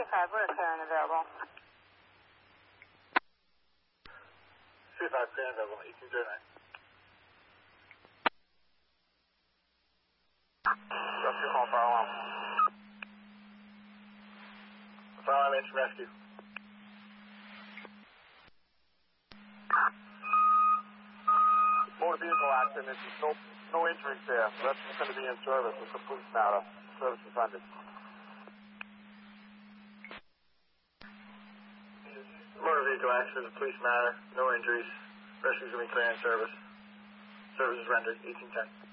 C5, we're clear and available. C5, clear and available, 1809. Rescue call, fire alarm. Fire alarm, engine rescue. Motor vehicle accident, no injuries there. Rescue's going to be in service. It's a police matter. Service is ended. Motor vehicle accident, police matter, no injuries. Rescue's going to be clear in service. Service is rendered, 1810.